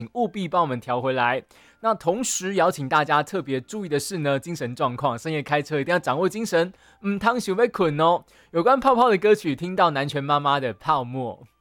请务必帮我们调回来。那同时邀请大家特别注意的是呢，精神状况，深夜开车一定要掌握精神，汤想被捆哦。有关泡泡的歌曲，听到南拳妈妈的《泡沫》。